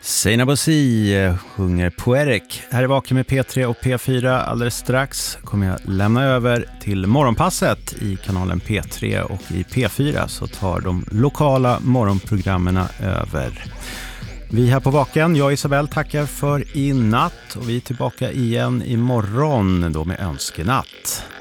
Seinabo Bosi sjunger Puerek. Här är Vaken med P3 och P4. Alldeles strax kommer jag lämna över till morgonpasset i kanalen P3 och i P4, så tar de lokala morgonprogrammerna över. Vi här på Vaken, jag och Isabel, tackar för i natt och vi är tillbaka igen imorgon då med önskenatt.